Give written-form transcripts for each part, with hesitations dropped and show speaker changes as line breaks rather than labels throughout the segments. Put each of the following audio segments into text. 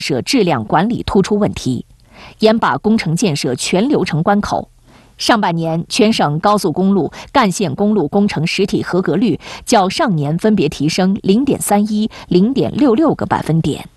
设质量管理突出问题，严把工程建设全流程关口。上半年，全省高速公路、干线公路工程实体合格率较上年分别提升0.31、0.66个百分点。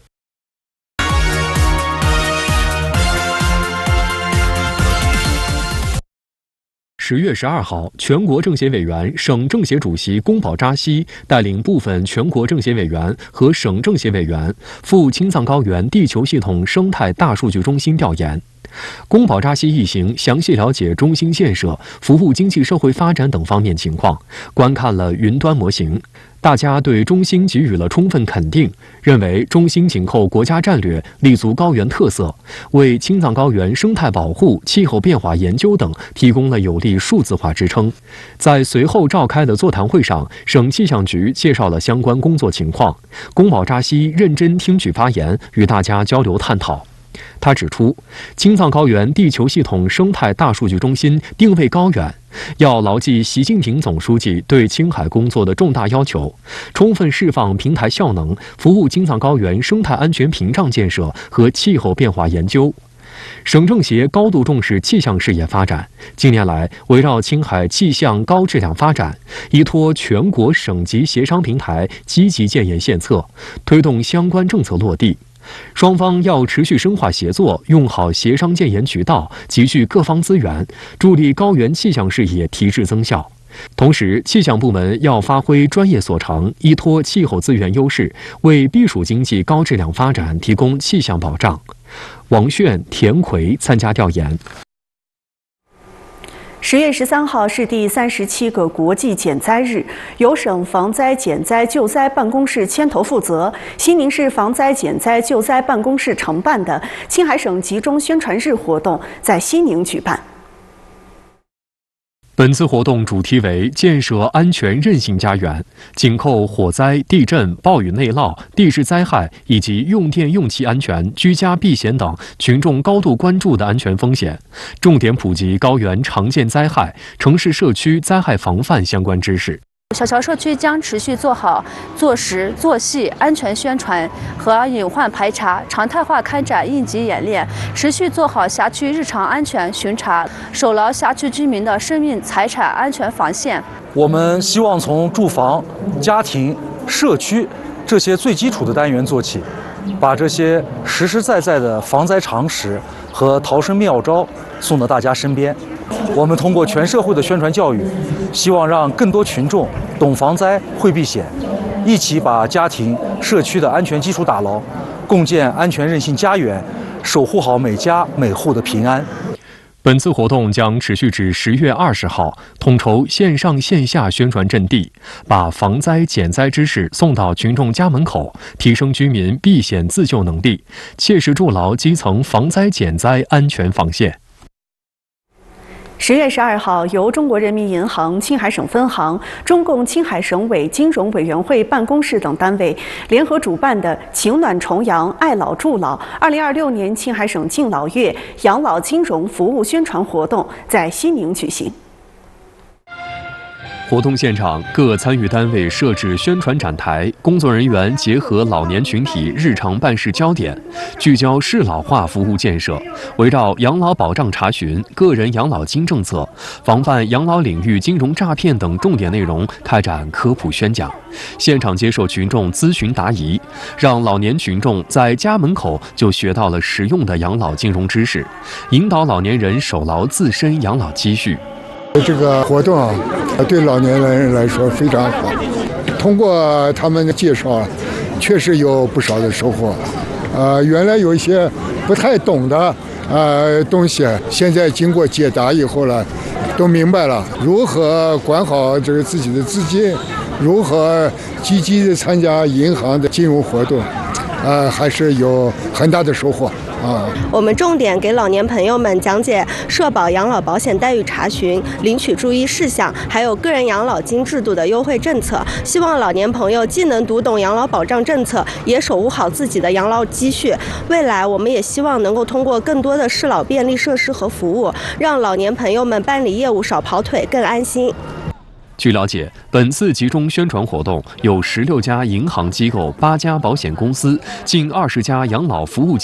10月12号，全国政协委员、省政协主席宫保扎西带领部分全国政协委员和省政协委员赴青藏高原地球系统生态大数据中心调研。宫保扎西一行详细了解中心建设、服务经济社会发展等方面情况，观看了云端模型。大家对中心给予了充分肯定，认为中心紧扣国家战略，立足高原特色，为青藏高原生态保护、气候变化研究等提供了有力数字化支撑。在随后召开的座谈会上，省气象局介绍了相关工作情况，宫保扎西认真听取发言，与大家交流探讨。他指出，青藏高原地球系统生态大数据中心定位高远，要牢记习近平总书记对青海工作的重大要求，充分释放平台效能，服务青藏高原生态安全屏障建设和气候变化研究。省政协高度重视气象事业发展，近年来围绕青海气象高质量发展，依托全国省级协商平台，积极建言献策，推动相关政策落地。双方要持续深化协作，用好协商建言渠道，集聚各方资源，助力高原气象事业提质增效。同时，气象部门要发挥专业所长，依托气候资源优势，为避暑经济高质量发展提供气象保障。王炫、田奎参加调研。
10月13号是第37个国际减灾日，由省防灾减灾救灾办公室牵头负责，西宁市防灾减灾救灾办公室承办的青海省集中宣传日活动在西宁举办。
本次活动主题为建设安全韧性家园，紧扣火灾、地震、暴雨内涝、地质灾害以及用电用气安全、居家避险等群众高度关注的安全风险，重点普及高原常见灾害、城市社区灾害防范相关知识。
小桥社区将持续做好做实做细安全宣传和隐患排查，常态化开展应急演练，持续做好辖区日常安全巡查，守牢辖区居民的生命财产安全防线。
我们希望从住房、家庭、社区这些最基础的单元做起，把这些实实在在的防灾常识和逃生妙招送到大家身边。我们通过全社会的宣传教育，希望让更多群众懂防灾、会避险，一起把家庭、社区的安全基础打牢，共建安全韧性家园，守护好每家每户的平安。
本次活动将持续至10月20号，统筹线上线下宣传阵地，把防灾减灾知识送到群众家门口，提升居民避险自救能力，切实筑牢基层防灾减灾安全防线。
10月12号，由中国人民银行青海省分行、中共青海省委金融委员会办公室等单位联合主办的“情暖重阳，爱老助老”2026年青海省敬老月养老金融服务宣传活动在西宁举行。
活动现场，各参与单位设置宣传展台，工作人员结合老年群体日常办事焦点，聚焦适老化服务建设，围绕养老保障查询、个人养老金政策、防范养老领域金融诈骗等重点内容开展科普宣讲，现场接受群众咨询答疑，让老年群众在家门口就学到了实用的养老金融知识，引导老年人守牢自身养老积蓄。
这个活动啊，对老年人来说非常好。通过他们的介绍，确实有不少的收获。原来有一些不太懂的东西，现在经过解答以后了，都明白了如何管好这个自己的资金，如何积极的参加银行的金融活动，还是有很大的收获。
我们重点给老年朋友们讲解社保养老保险待遇查询、领取注意事项，还有个人养老金制度的优惠政策。希望老年朋友既能读懂养老保障政策，也守护好自己的养老积蓄。未来我们也希望能够通过更多的适老便利设施和服务，让老年朋友们办理业务少跑腿，更安心。
据了解，本次集中宣传活动有16家银行机构、8家保险公司、近20家养老服务